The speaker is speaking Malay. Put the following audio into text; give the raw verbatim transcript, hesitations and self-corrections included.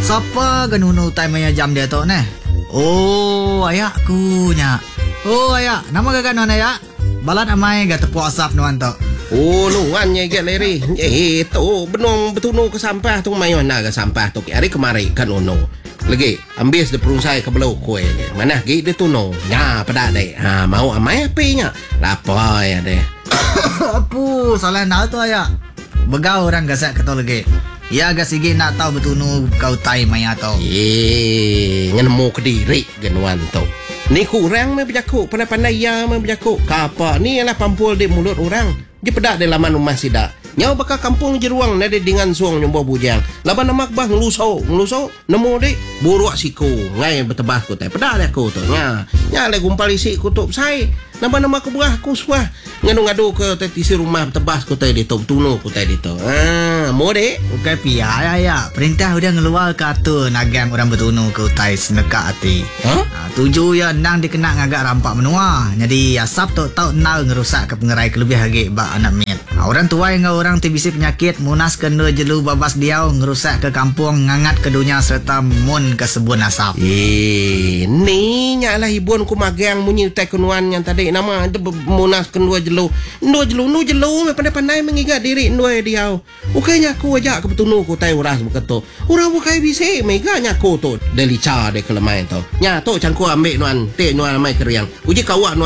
Siapa genunu time maya jam dia tu ne? Oh, ayakku nya. Oh, ayak. Nama gak non ayak? Balat amai gak tepuk asap nuan tu. Oh, nuan nya get leri. Eh, tu benong betunu ke sampah tu mayon na ke sampah tu. Hari kemari kan ono. Lagi ambil de perungsai ke belau kue. Mana gi de tuno. Nya pada dek. Ha, mau amai apinya. Lapar ya deh. Apu, salah nak tu ayak. Begau orang gasak kata lagi. Ya agak sigi nak tahu betunu kau tai maya tau. Eh, ngenemu ke diri genuan tu. Ni kurang me berjakuk, pandai-pandai ya me berjakuk. Kapa ni ialah pampul di mulut orang. Dia pedak di laman rumah sidak. Nyau bakal kampung jeruang nade dengan suang nyombo bujang. Laban namak bah ngeluso, ngeluso nemu dik buruak siku. Ngai betebah ku teh. Pedak dia ku tu. Nya, nya le gumpal isi kutup sai. Laban nama ku berah ku suah. Ngadu-ngadu ke tisi rumah betebah ku teh di tu tunu ku teh di tu. Ah, mau dik? Bukan pia ya ya. Perintah udah ngeluar kata nagang orang betunu ke utai seneka hati. Huh? Ha, tuju ya nang dikena ngagak rampak menua. Jadi asap tu tau nal ngerusak ke pengerai kelebih lagi bak anak mit. Ha, orang tua yang orang tibisi penyakit munas kena jelu babas diau ngerusak ke kampung ngangat ke dunia serta mun ke sebun asap. Eh, ni nyalah ibuan ku magang munyi utai kenuan yang tadi nama itu munas kedua jelu. Dua jelu nu jelu pandai-pandai mengingat diri dua diau. Ukainya aku ajak ke betunu ku tai uras beketo. Urang bukai bisi meganya ku tu delica de kelemain tu. Nya tu cangku ambil nuan, te nuan mai keriang. Uji kawak nuan